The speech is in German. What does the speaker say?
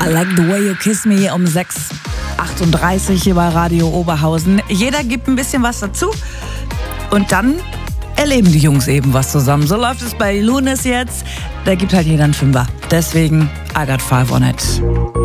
I like the way you kiss me um 6:38 hier bei Radio Oberhausen. Jeder gibt ein bisschen was dazu und dann erleben die Jungs eben was zusammen. So läuft es bei Lunis jetzt. Da gibt halt jeder einen Fünfer. Deswegen I got 5 on it.